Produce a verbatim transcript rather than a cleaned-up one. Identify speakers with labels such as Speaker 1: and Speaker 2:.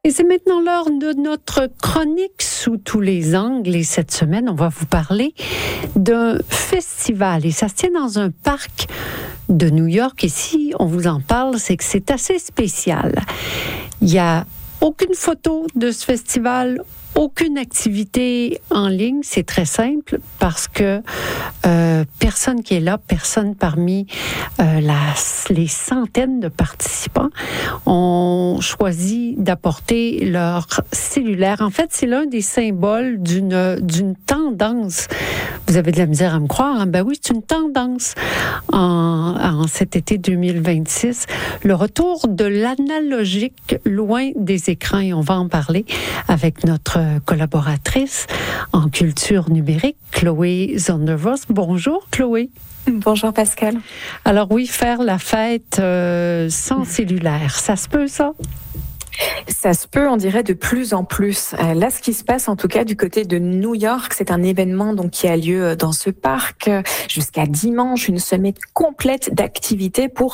Speaker 1: Et c'est maintenant l'heure de notre chronique sous tous les angles. Et cette semaine, on va vous parler d'un festival. Et ça se tient dans un parc de New York. Et si on vous en parle, c'est que c'est assez spécial. Il n'y a aucune photo de ce festival, aucune activité en ligne. C'est très simple parce que euh, personne qui est là, personne parmi euh, la, les centaines de participants ont choisi d'apporter leur cellulaire. En fait, c'est l'un des symboles d'une, d'une tendance. Vous avez de la misère à me croire, hein? Ben oui, c'est une tendance en, en cet été deux mille vingt-six. Le retour de l'analogique loin des écrans, et on va en parler avec notre collaboratrice en culture numérique, Chloé Zondervoss. Bonjour, Chloé.
Speaker 2: Bonjour, Pascal.
Speaker 1: Alors oui, faire la fête euh, sans cellulaire, ça se peut, ça?
Speaker 2: Ça se peut, on dirait, de plus en plus. Euh, là, ce qui se passe, en tout cas, du côté de New York, c'est un événement donc qui a lieu dans ce parc jusqu'à dimanche, une semaine complète d'activités pour